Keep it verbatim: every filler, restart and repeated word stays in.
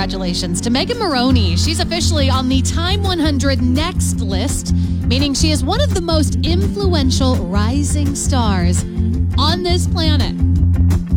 congratulations to Megan Moroney. She's officially on the Time one hundred Next list, meaning she is one of the most influential rising stars on this planet.